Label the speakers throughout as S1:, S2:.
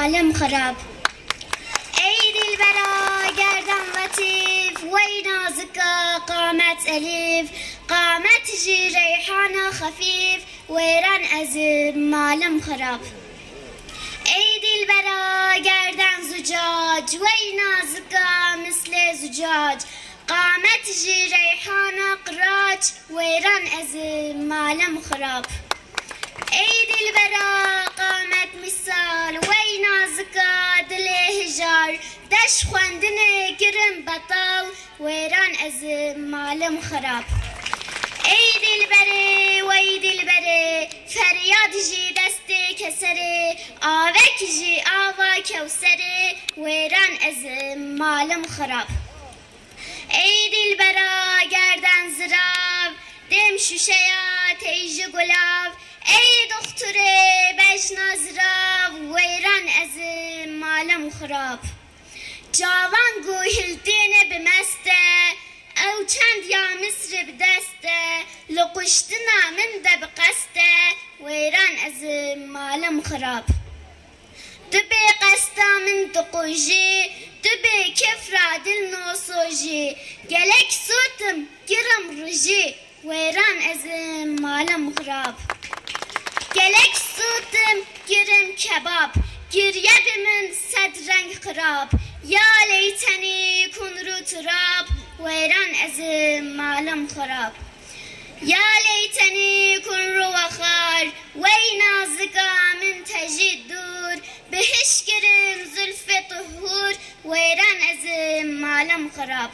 S1: malum خراب. ای دلبرا گردن لطیف وی نازکا قامت الیف قامت جی ریحان خفیف ویران از malum خراب. ای دلبرا گردن زجاج وی نازکا مثل زجاج قامت جی ریحان قراج ویران از malum خراب. ای دلبرا قامت مثال وی نازکا دل هجار دش خواندن گرم بطال ویران از malum خراب. ای دلبره وی دلبره فریاد جی دست کسره آوک جی آوا کوسره ویران از malum خراب. ای دلبرا گردن زراو دم شوشه یا تیج گلاو ای دختر بجنا زراو ویران از malum خراب. جوان گوهلتین بمسته او چند یا مصر بدسته لقشتنا من ده بقسته ویران از malum خراب. دبی قستا من تقوجی دبی کفرا دل نوسوجی گلک سوتم گرم رجی ویران از malum خراب. گلک سوتم گرم کباب گریه من صد رنگ خراب یا لیتنی کن رو تراب ویران از malum خراب. یا لیتنی کن رو وخار وی نازکا من تجید دور بهش گرم زلف طهور ویران از malum خراب.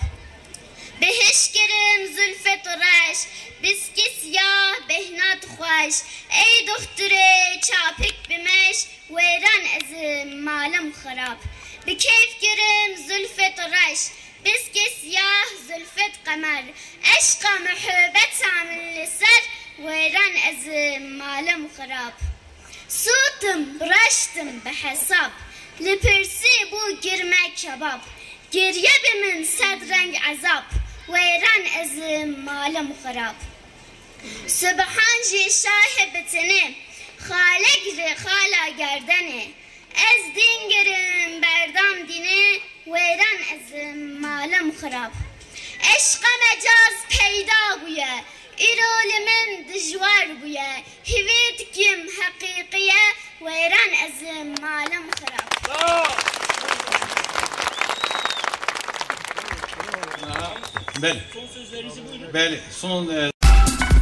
S1: بهش گرم زلف طرش بسکی سیاه بهنات خوش ای دختر چاپک بمش ویران از malum خراب. بکیف گرم زلف طرش بسکی سیاه زلفت قمر عشق محبت عامل لسر ویران از malum خراب. صوتم رشتم بحساب لپرسی بو گرمه کباب گریه بمن صد رنگ عذاب ویران از malum خراب. سبحان جی شاه بتنه خالق ر خالا گردنه از دین گرم بردام دینه ویران از malum خراب. عشق مجاز پیدا بویه ایرول من دجوار بویه هویت کم حقیقیه ویران از malum خراب.
S2: بله.
S3: Son sözlerinizi buyurun.
S2: بله. son